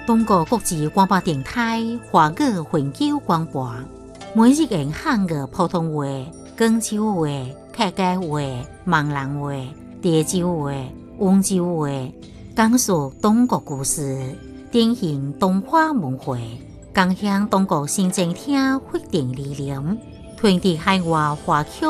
中国国际广播电台华语永久广播，每日用汉语普通话、广州话、客家话、闽南话、潮州话、温州话，讲述中国故事，典型中华文化，共享中国新政厅法定理念，传递海外华侨